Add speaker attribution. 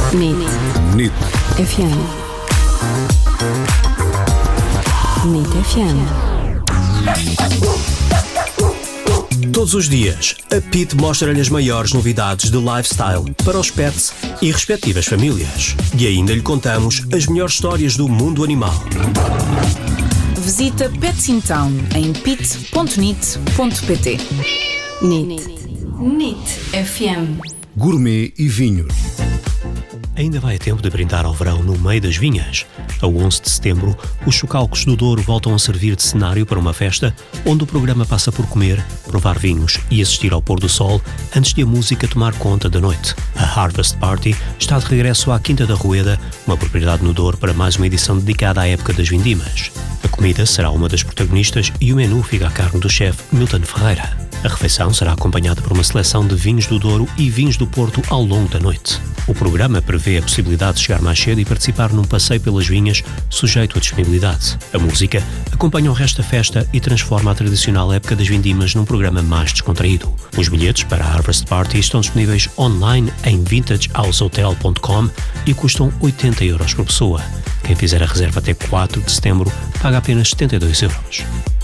Speaker 1: NIT FM. NIT FM.
Speaker 2: Todos os dias, a Pitt mostra-lhe as maiores novidades de lifestyle para os pets e respectivas famílias. E ainda lhe contamos as melhores histórias do mundo animal.
Speaker 3: Visita Pets in Town em pit.nit.pt.
Speaker 1: NIT FM.
Speaker 4: Gourmet e vinho.
Speaker 2: Ainda vai a tempo de brindar ao verão no meio das vinhas. A 11 de setembro, os Chocalcos do Douro voltam a servir de cenário para uma festa onde o programa passa por comer, provar vinhos e assistir ao pôr do sol antes de a música tomar conta da noite. A Harvest Party está de regresso à Quinta da Rueda, uma propriedade no Douro, para mais uma edição dedicada à época das vindimas. A comida será uma das protagonistas e o menu fica a cargo do chefe Milton Ferreira. A refeição será acompanhada por uma seleção de vinhos do Douro e vinhos do Porto ao longo da noite. O programa prevê a possibilidade de chegar mais cedo e participar num passeio pelas vinhas, sujeito à disponibilidade. A música acompanha o resto da festa e transforma a tradicional época das vindimas num programa mais descontraído. Os bilhetes para a Harvest Party estão disponíveis online em vintagehousehotel.com e custam 80 € por pessoa. Quem fizer a reserva até 4 de setembro paga apenas 72 €.